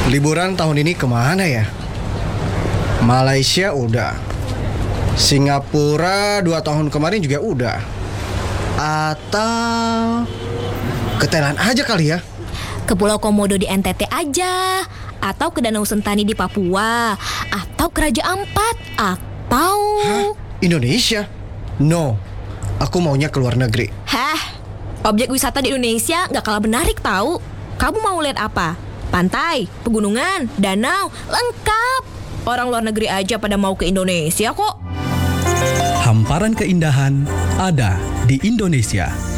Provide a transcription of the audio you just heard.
Liburan tahun ini kemana ya? Malaysia udah. Singapura 2 tahun kemarin juga udah. Atau ke Thailand aja kali ya? Ke Pulau Komodo di NTT aja, atau ke Danau Sentani di Papua, atau ke Raja Ampat, atau... Hah? Indonesia? No, aku maunya ke luar negeri. Hah? Objek wisata di Indonesia gak kalah menarik tahu. Kamu mau lihat apa? Pantai, pegunungan, danau, lengkap. Orang luar negeri aja pada mau ke Indonesia kok. Hamparan keindahan ada di Indonesia.